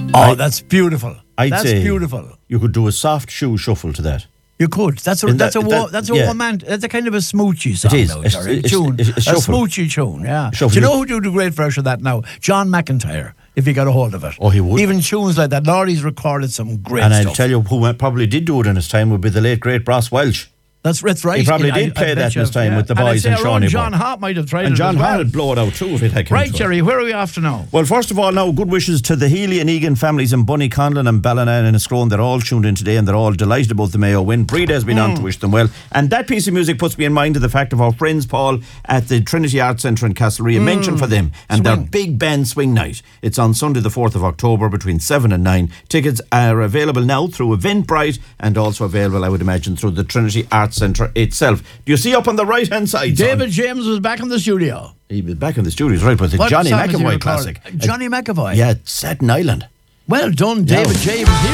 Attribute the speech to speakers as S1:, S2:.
S1: Oh, that's beautiful.
S2: I'd
S1: That's
S2: say
S1: beautiful.
S2: You could do a soft shoe shuffle to that.
S1: You could. That's a kind of a smoochy song.
S2: It is.
S1: Now, Jerry.
S2: It's
S1: Tune.
S2: a shuffle.
S1: A smoochy tune, yeah.
S2: Shuffle.
S1: Do you know who do the great version of that now? John McIntyre, if he got a hold of it.
S2: Oh, he would.
S1: Even tunes like that. Laurie's recorded some great
S2: and
S1: stuff.
S2: I'll tell you who probably did do it in his time would be the late, great Bras Welch.
S1: That's right.
S2: He probably did play that in his time with the boys and Shawnee.
S1: John Hart might have tried
S2: and
S1: it
S2: John
S1: as well.
S2: Hart would blow it out too if it had come
S1: Right,
S2: to it.
S1: Jerry, where are we off to now?
S2: Well, first of all, now, good wishes to the Healy and Egan families in Bunny, Conlon and Ballina and Enniscrone. They're all tuned in today and they're all delighted about the Mayo win. Breda has been on to wish them well. And that piece of music puts me in mind of the fact of our friends, Paul, at the Trinity Arts Centre in Castlerea. Mention for them and their big band swing night. It's on Sunday the 4th of October between 7 and 9. Tickets are available now through Eventbrite and also available, I would imagine, through the Trinity Arts Centre itself. Do you see up on the right hand side?
S1: David James was back in the studio.
S2: He was back in the studios, right, with the Johnny McAvoy classic.
S1: Johnny McAvoy?
S2: Yeah, Staten Island.
S1: Well done, David James.